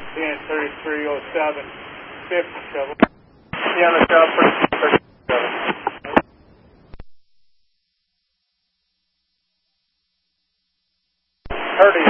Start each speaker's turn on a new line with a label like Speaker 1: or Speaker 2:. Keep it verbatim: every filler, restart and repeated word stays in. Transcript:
Speaker 1: ten thirty-three oh seven, fifty-seven.
Speaker 2: Yeah, on the job for thirty-seven.
Speaker 1: thirty